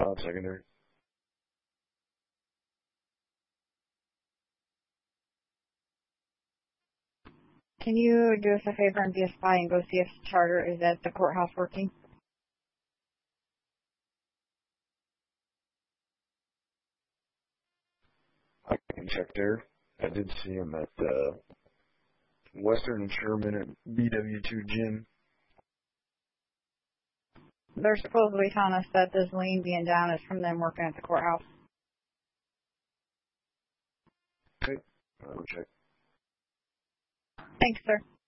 Secondary. Can you do us a favor and be a spy and go see if Charter is at the courthouse working? I can check there. I did see him at Western and Sherman at BW2 Gym. They're supposedly telling us that this lien being down is from them working at the courthouse. Okay, I'll check. Thanks, sir.